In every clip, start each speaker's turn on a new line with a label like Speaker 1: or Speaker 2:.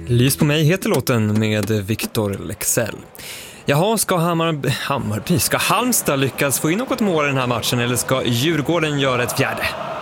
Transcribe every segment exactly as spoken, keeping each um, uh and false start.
Speaker 1: Lys på mig heter låten med Victor Lexell. Jaha, ska Hammar, Hammarby, ska Halmstad lyckas få in något mål i den här matchen eller ska Djurgården göra ett fjärde?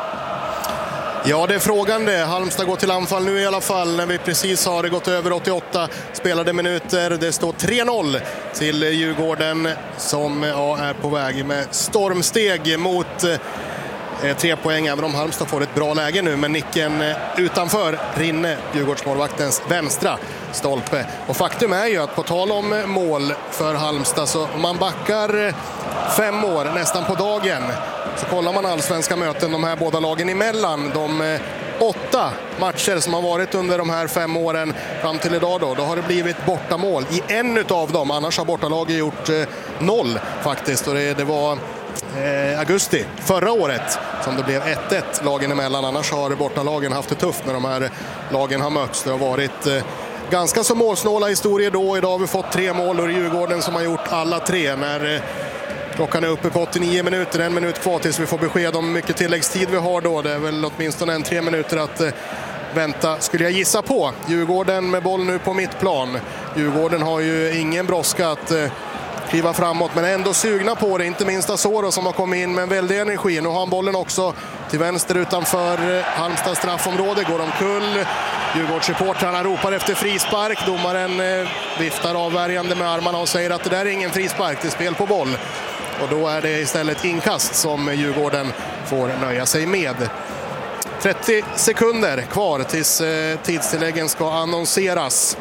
Speaker 2: Ja, det är frågan det. Halmstad går till anfall nu i alla fall när vi precis har gått över åttioåtta spelade minuter. Det står tre noll till Djurgården som ja, är på väg med stormsteg mot eh, tre poäng. Även om Halmstad får ett bra läge nu, men nicken eh, utanför rinner Djurgårdsmålvaktens vänstra stolpe. Och faktum är ju att på tal om mål för Halmstad, så om man backar fem år nästan på dagen, så kollar man allsvenska möten de här båda lagen emellan, de eh, åtta matcher som har varit under de här fem åren fram till idag då, då har det blivit bortamål i en utav dem. Annars har bortalaget gjort eh, noll faktiskt, och det, det var eh, augusti förra året som det blev ett ett lagen emellan. Annars har bortalagen haft det tufft när de här lagen har mötts. Det har varit eh, ganska så målsnåla historier då. Idag har vi fått tre mål och Djurgården som har gjort alla tre när eh, klockan är uppe på åttionio minuter, en minut kvar tills vi får besked om mycket tilläggstid vi har då. Det är väl åtminstone en tre minuter att eh, vänta, skulle jag gissa på. Djurgården med boll nu på mittplan. Djurgården har ju ingen brådska att eh, kliva framåt, men ändå sugna på det. Inte minst Asoro som har kommit in med en väldig energi. Nu har han bollen också till vänster utanför eh, Halmstad straffområde. Går omkull. Djurgårdssupportrarna ropar efter frispark. Domaren eh, viftar avvärjande med armarna och säger att det där är ingen frispark, det är spel på boll. Och då är det istället inkast som Djurgården får nöja sig med. trettio sekunder kvar tills eh, tidstilläggen ska annonseras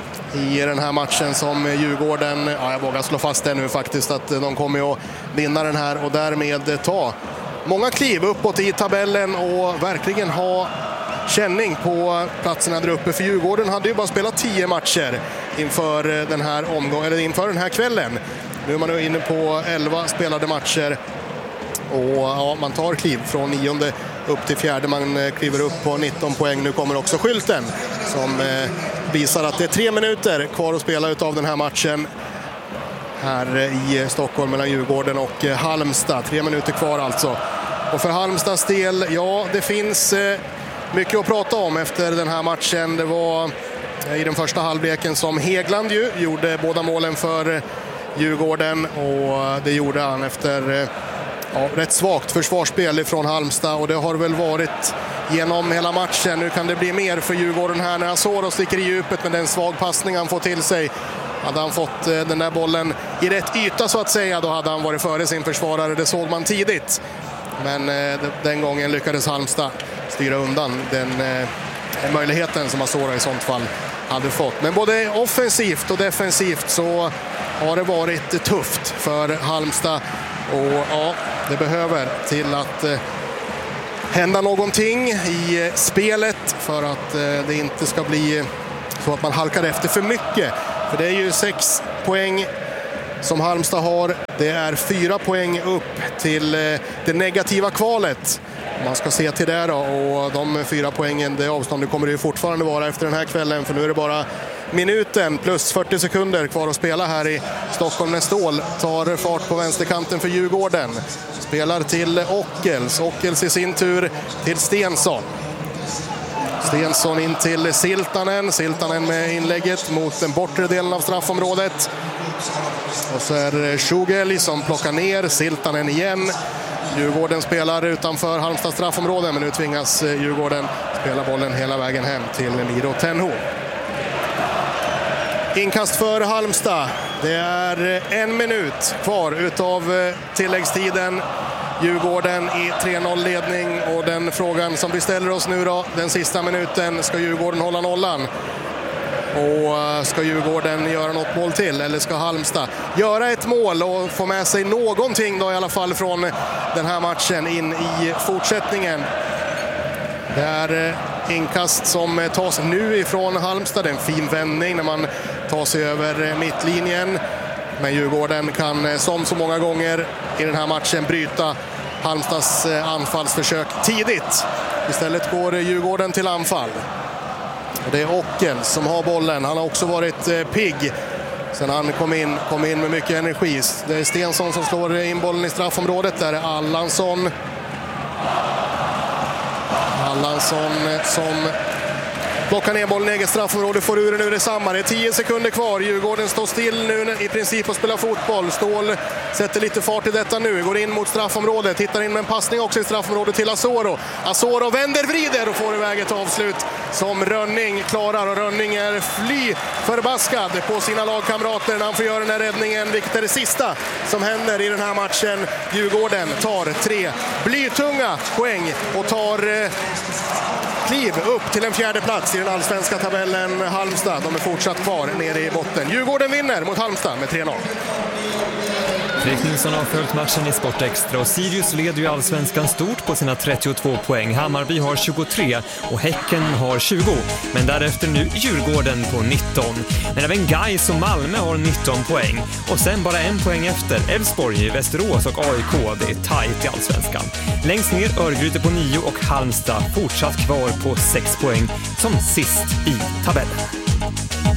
Speaker 2: i den här matchen som Djurgården, ja, jag vågar slå fast det nu faktiskt, att de kommer att vinna den här och därmed ta många kliv uppåt i tabellen och verkligen ha känning på platserna där uppe. För Djurgården hade ju bara spelat tio matcher inför den här omgången, eller inför den här kvällen. Nu är man nu inne på elva spelade matcher och ja, man tar kliv från nionde upp till fjärde. Man kliver upp på nitton poäng. Nu kommer också skylten som eh, visar att det är tre minuter kvar att spela utav den här matchen här i Stockholm mellan Djurgården och Halmstad. Tre minuter kvar alltså. Och för Halmstads del, ja, det finns eh, mycket att prata om efter den här matchen. Det var i den första halvleken som Hegland ju gjorde båda målen för Djurgården, och det gjorde han efter ja, rätt svagt försvarsspel från Halmstad, och det har väl varit genom hela matchen. Nu kan det bli mer för Djurgården här när Asoro sticker i djupet med den svag passning han får till sig. Hade han fått den där bollen i rätt yta så att säga, då hade han varit före sin försvarare. Det såg man tidigt. Men den gången lyckades Halmstad styra undan den möjligheten som Asoro i sånt fall hade fått. Men både offensivt och defensivt så har det varit tufft för Halmstad, och ja, det behöver till att eh, hända någonting i spelet för att eh, det inte ska bli så att man halkar efter för mycket. För det är ju sex poäng som Halmstad har. Det är fyra poäng upp till eh, det negativa kvalet. Man ska se till det då, och de fyra poängen, det avståndet kommer det ju fortfarande vara efter den här kvällen, för nu är det bara minuten plus fyrtio sekunder kvar att spela här i Stockholm när Ståhl tar fart på vänsterkanten för Djurgården. Spelar till Ockels. Ockels i sin tur till Stensson. Stensson in till Siltanen. Siltanen med inlägget mot den bortre delen av straffområdet. Och så är det Schugel som plockar ner Siltanen igen. Djurgården spelar utanför Halmstad straffområde, men nu tvingas Djurgården spela bollen hela vägen hem till Miro Tenho. Inkast för Halmstad. Det är en minut kvar utav tilläggstiden. Djurgården i tre noll ledning, och den frågan som vi ställer oss nu då, den sista minuten, ska Djurgården hålla nollan? Och ska Djurgården göra något mål till, eller ska Halmstad göra ett mål och få med sig någonting då i alla fall från den här matchen in i fortsättningen? Det är inkast som tas nu ifrån Halmstad. En fin vändning när man tar sig över mittlinjen. Men Djurgården kan som så många gånger i den här matchen bryta Halmstads anfallsförsök tidigt. Istället går Djurgården till anfall. Det är Ockel som har bollen. Han har också varit pigg sen han kom in, kom in med mycket energi. Det är Stensson som slår in bollen i straffområdet. Där är Allansson. Allansson som plockar ner bollen i eget straffområde, får ur den ur detsamma. Det är tio sekunder kvar. Djurgården står still nu i princip och spelar fotboll. Ståhl sätter lite fart i detta nu, går in mot straffområdet, tittar in med en passning också i straffområdet till Asoro. Asoro vänder, vrider och får iväg ett avslut som Rönning klarar, och Rönning är fly förbaskad på sina lagkamrater när han får göra den här räddningen, vilket är det sista som händer i den här matchen. Djurgården tar tre blytunga poäng och tar eh, kliv upp till en fjärde plats i den allsvenska tabellen. Halmstad, de är fortsatt kvar nere i botten. Djurgården vinner mot Halmstad med tre noll.
Speaker 1: Fredrik Nilsson har följt matchen i Sport Extra och Sirius leder ju allsvenskan stort på sina trettiotvå poäng. Hammarby har tjugotre och Häcken har tjugo. Men därefter nu Djurgården på nitton. Men även Gais och Malmö har nitton poäng. Och sen bara en poäng efter Elfsborg, Västerås och A I K. Det är tajt i allsvenskan. Längst ner Örgryte på nio och Halmstad fortsatt kvar på sex poäng som sist i tabellen.